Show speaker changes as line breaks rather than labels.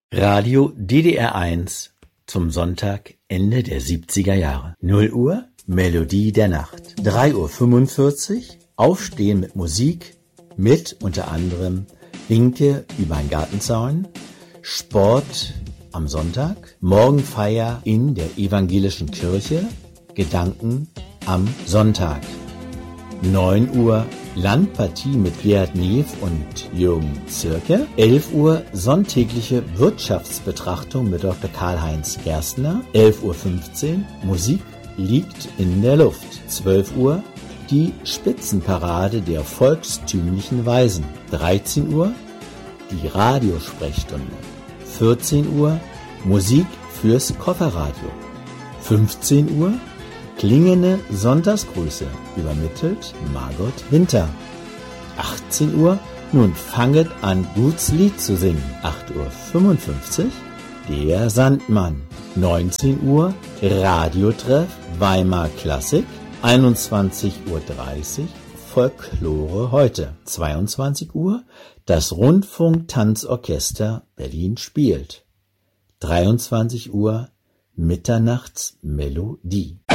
Radio DDR1 zum Sonntag Ende der 70er Jahre. 0 Uhr Melodie der Nacht. 3:45 Uhr Aufstehen mit Musik mit unter anderem Winke übern Gartenzaun, Sport am Sonntag, Morgenfeier in der evangelischen Kirche, Gedanken am Sonntag. 9 Uhr Landpartie mit Gerhard Neef und Jürgen Zirke. 11 Uhr sonntägliche Wirtschaftsbetrachtung mit Dr. Karl-Heinz Gerstner. 11:15 Uhr Musik liegt in der Luft. 12 Uhr die Spitzenparade der volkstümlichen Weisen. 13 Uhr die Radiosprechstunde. 14 Uhr Musik fürs Kofferradio. 15 Uhr klingende Sonntagsgrüße, übermittelt Margot Winter. 18 Uhr, nun fanget an, guts Lied zu singen. 8:55 Uhr, der Sandmann. 19 Uhr, Radiotreff, Weimar Klassik. 21:30 Uhr, Folklore heute. 22 Uhr, das Rundfunk-Tanzorchester Berlin spielt. 23 Uhr, Mitternachtsmelodie.